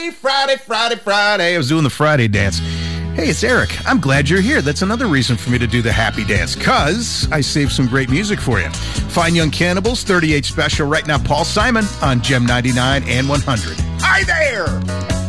Friday. I was doing the Friday dance. Hey, it's Eric. I'm glad you're here. That's another reason for me to do the happy dance, because I saved some great music for you. Fine Young Cannibals, 38 Special right now. Paul Simon on Gem 99 and 100. Hi there!